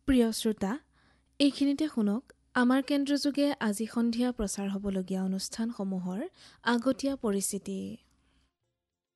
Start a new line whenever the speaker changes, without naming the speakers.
প্ৰিয় শ্ৰোতা, এইখিনিতে শুনক আমাৰ কেন্দ্ৰযোগে আজি সন্ধিয়া প্ৰচাৰ হ'বলগীয়া অনুষ্ঠানসমূহৰ আগতীয়া পৰিচিতি।